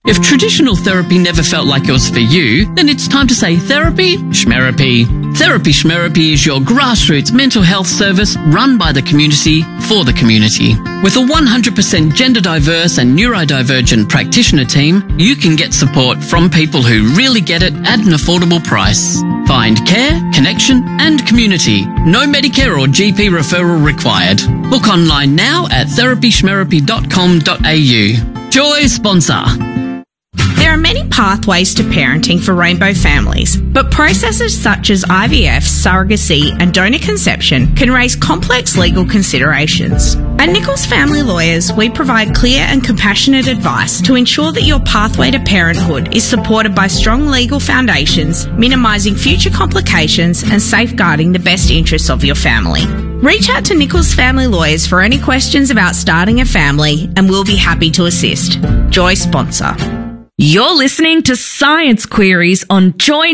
If traditional therapy never felt like it was for you, then it's time to say therapy, schmerapy. Therapy Schmerapy is your grassroots mental health service run by the community for the community. With a 100% gender diverse and neurodivergent practitioner team, you can get support from people who really get it at an affordable price. Find care, connection and community. No Medicare or GP referral required. Book online now at therapyschmerapy.com.au. Joy sponsor. There are many pathways to parenting for rainbow families, but processes such as IVF, surrogacy and donor conception can raise complex legal considerations. At Nichols Family Lawyers, we provide clear and compassionate advice to ensure that your pathway to parenthood is supported by strong legal foundations, minimising future complications and safeguarding the best interests of your family. Reach out to Nichols Family Lawyers for any questions about starting a family and we'll be happy to assist. Joy sponsor. You're listening to Science Queries on Joy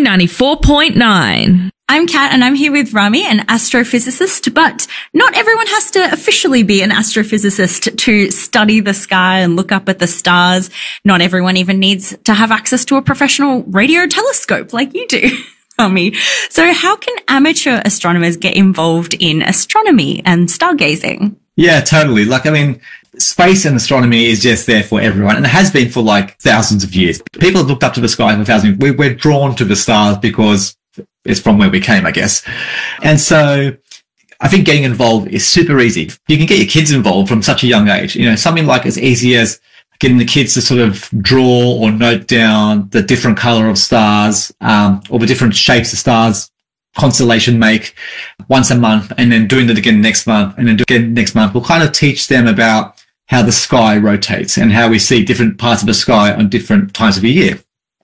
94.9. I'm Kat and I'm here with Rami, an astrophysicist, but not everyone has to officially be an astrophysicist to study the sky and look up at the stars. Not everyone even needs to have access to a professional radio telescope like you do, Rami. So how can amateur astronomers get involved in astronomy and stargazing? Yeah, totally. Space and astronomy is just there for everyone, and it has been for thousands of years. People have looked up to the sky for thousands. We're drawn to the stars because it's from where we came, I guess. And so I think getting involved is super easy. You can get your kids involved from such a young age. Something like as easy as getting the kids to sort of draw or note down the different color of stars, or the different shapes of stars constellation make once a month, and then doing it again next month, and then do it again next month. We'll kind of teach them about how the sky rotates and how we see different parts of the sky on different times of the year.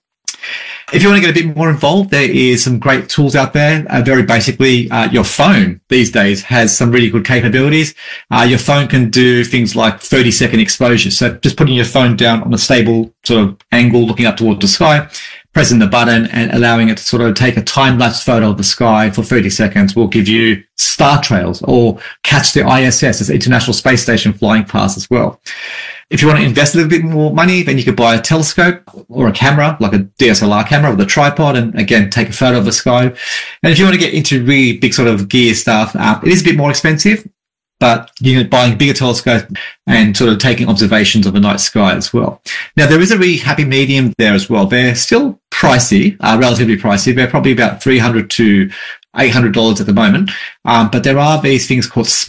If you want to get a bit more involved, there is some great tools out there. Very basically, your phone these days has some really good capabilities. Your phone can do things like 30-second exposure. So just putting your phone down on a stable sort of angle, looking up towards the sky, pressing the button and allowing it to sort of take a time-lapse photo of the sky for 30 seconds will give you star trails or catch the ISS, the International Space Station, flying past as well. If you want to invest a little bit more money, then you could buy a telescope or a camera, like a DSLR camera with a tripod, and again, take a photo of the sky. And if you want to get into really big sort of gear stuff, it is a bit more expensive, but buying a bigger telescope and sort of taking observations of the night sky as well. Now, there is a really happy medium there as well. They're still pricey, relatively pricey. They're probably about $300 to $800 at the moment. But there are these things called